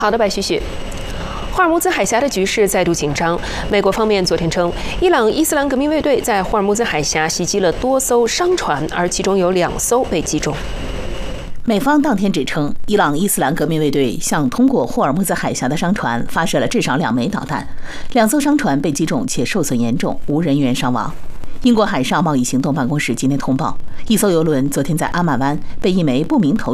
好的，白旭旭。霍尔木兹海峡的局势再度紧张。美国方面昨天称，伊朗伊斯兰革命卫队在霍尔木兹海峡袭击了多艘商船，而其中有2艘被击中。 美方当天指称，伊朗伊斯兰革命卫队向通过霍尔木兹海峡的商船发射了至少2枚导弹，2艘商船被击中且受损严重，无人员伤亡。英国海上贸易行动办公室今天通报，一艘邮轮昨天在阿曼湾被一枚不明头